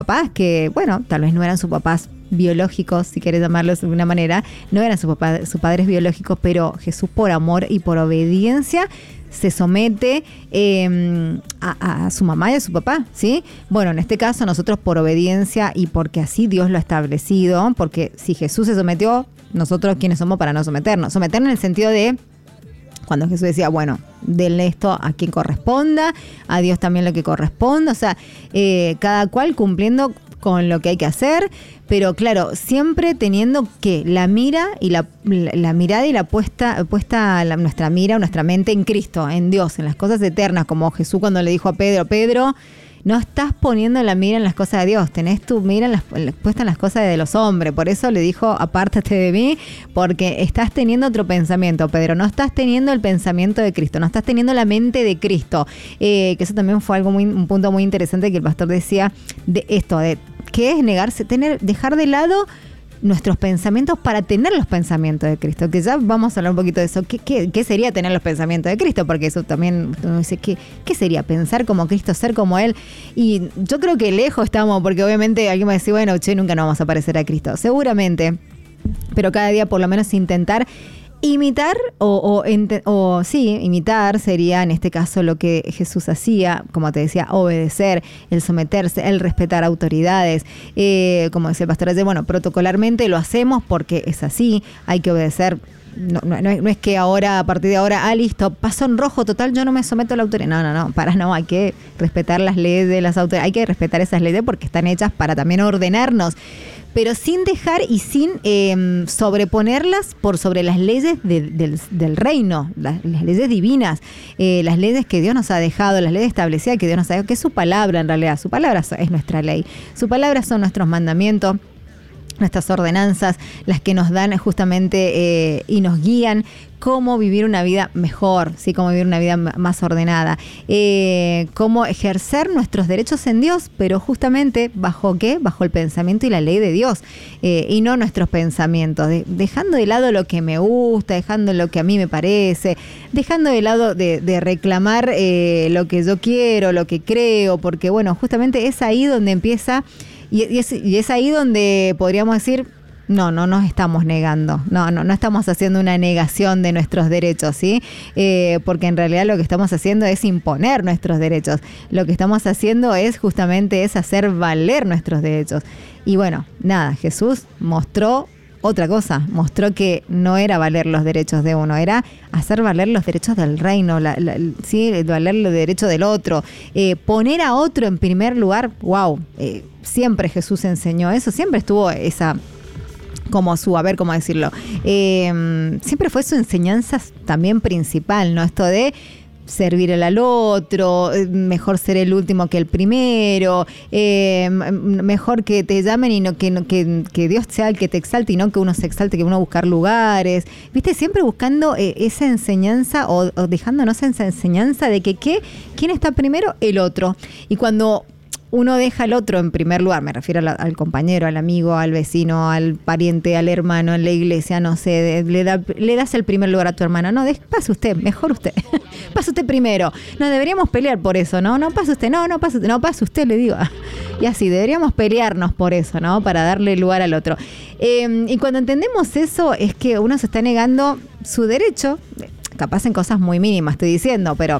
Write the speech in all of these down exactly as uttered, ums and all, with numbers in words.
papás que, bueno, tal vez no eran sus papás biológicos, si querés llamarlos de alguna manera, no eran sus papás, sus padres biológicos, pero Jesús por amor y por obediencia se somete eh, a, a su mamá y a su papá, ¿sí? Bueno, en este caso nosotros por obediencia y porque así Dios lo ha establecido, porque si Jesús se sometió, nosotros quiénes somos para no someternos. Someternos en el sentido de cuando Jesús decía, bueno, denle esto a quien corresponda, a Dios también lo que corresponda, o sea, eh, cada cual cumpliendo con lo que hay que hacer, pero claro, siempre teniendo que la mira y la, la, la mirada y la puesta, puesta la, nuestra mira, nuestra mente en Cristo, en Dios, en las cosas eternas, como Jesús cuando le dijo a Pedro, Pedro, no estás poniendo la mira en las cosas de Dios, tenés tu mira en las, puesta en las cosas de los hombres. Por eso le dijo, apártate de mí, porque estás teniendo otro pensamiento, Pedro. No estás teniendo el pensamiento de Cristo, no estás teniendo la mente de Cristo. Eh, que eso también fue algo muy, un punto muy interesante que el pastor decía de esto, de qué es negarse, tener, dejar de lado nuestros pensamientos para tener los pensamientos de Cristo, que ya vamos a hablar un poquito de eso. ¿Qué, qué, qué sería tener los pensamientos de Cristo? Porque eso también uno dice, ¿qué, ¿qué sería pensar como Cristo, ser como Él? Y yo creo que lejos estamos, porque obviamente alguien va a decir, bueno, che, nunca nos vamos a parecer a Cristo. Seguramente, pero cada día por lo menos intentar imitar o, o, ente, o sí, imitar sería en este caso lo que Jesús hacía, como te decía, obedecer, el someterse, el respetar autoridades, eh, como decía el pastor ayer, bueno, protocolarmente lo hacemos porque es así, hay que obedecer. No, no, no, es, no es que ahora, a partir de ahora, ah, listo, paso en rojo, total, yo no me someto a la autoridad. No, no, no, para no, hay que respetar las leyes de las autoridades, hay que respetar esas leyes porque están hechas para también ordenarnos, pero sin dejar y sin eh, sobreponerlas por sobre las leyes de, del, del reino, las, las leyes divinas, eh, las leyes que Dios nos ha dejado, las leyes establecidas que Dios nos ha dejado, que es su palabra en realidad, su palabra es nuestra ley, su palabra son nuestros mandamientos, nuestras ordenanzas, las que nos dan justamente eh, y nos guían cómo vivir una vida mejor, ¿sí? Cómo vivir una vida m- más ordenada, eh, cómo ejercer nuestros derechos en Dios, pero justamente bajo qué, bajo el pensamiento y la ley de Dios, eh, y no nuestros pensamientos, de, dejando de lado lo que me gusta, dejando lo que a mí me parece, dejando de lado de, de reclamar eh, lo que yo quiero, lo que creo, porque bueno, justamente es ahí donde empieza. Y es, y es ahí donde podríamos decir, no, no nos estamos negando, no, no, no estamos haciendo una negación de nuestros derechos, ¿sí? Eh, porque en realidad lo que estamos haciendo es imponer nuestros derechos. Lo que estamos haciendo es justamente es hacer valer nuestros derechos. Y bueno, nada, Jesús mostró otra cosa, mostró que no era valer los derechos de uno, era hacer valer los derechos del reino, la, la, sí, valer los derechos del otro, eh, poner a otro en primer lugar. Wow, eh, siempre Jesús enseñó eso, siempre estuvo esa, como su, a ver cómo decirlo, eh, siempre fue su enseñanza también principal, ¿no? Esto de servir al otro, mejor ser el último que el primero, eh, mejor que te llamen y no que, no, que, que Dios sea el que te exalte y no que uno se exalte, que uno buscar lugares, viste, siempre buscando eh, esa enseñanza o, o dejándonos esa enseñanza de que ¿qué? ¿Quién está primero? El otro. Y cuando uno deja al otro en primer lugar, me refiero a la, al compañero, al amigo, al vecino, al pariente, al hermano, en la iglesia, no sé, le, da, le das el primer lugar a tu hermano. No, de, pase usted, mejor usted. Pase usted primero. No, deberíamos pelear por eso, ¿no? No, pase usted, no, no, pase usted, no, pase usted, le digo. Y así, deberíamos pelearnos por eso, ¿no? Para darle lugar al otro. Eh, y cuando entendemos eso, es que uno se está negando su derecho, capaz en cosas muy mínimas, estoy diciendo, pero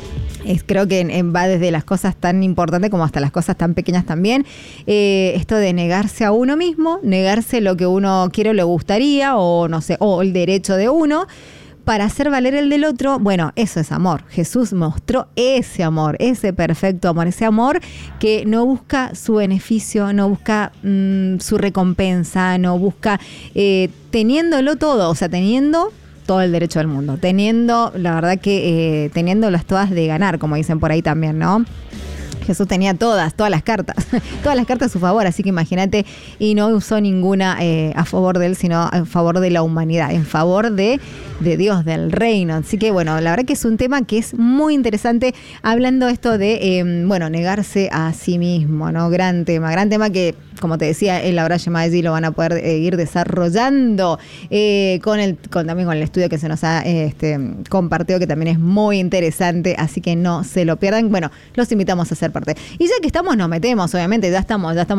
Es, creo que en, en va desde las cosas tan importantes como hasta las cosas tan pequeñas también. Eh, esto de negarse a uno mismo, negarse lo que uno quiere o le gustaría, o no sé, o el derecho de uno, para hacer valer el del otro. Bueno, eso es amor. Jesús mostró ese amor, ese perfecto amor, ese amor que no busca su beneficio, no busca mmm, su recompensa, no busca eh, teniéndolo todo, o sea, teniendo todo el derecho del mundo, teniendo, la verdad que eh, teniéndolas todas de ganar, como dicen por ahí también, ¿no? Jesús tenía todas, todas las cartas, todas las cartas a su favor, así que imagínate, y no usó ninguna eh, a favor de él, sino a favor de la humanidad, en favor de, de Dios, del reino. Así que bueno, la verdad que es un tema que es muy interesante, hablando esto de, eh, bueno, negarse a sí mismo, ¿no? Gran tema, gran tema que como te decía, en la Braille Maggi lo van a poder eh, ir desarrollando eh, con el con, también con el estudio que se nos ha eh, este, compartido, que también es muy interesante, así que no se lo pierdan. Bueno, los invitamos a ser parte. Y ya que estamos, nos metemos, obviamente, ya estamos, ya estamos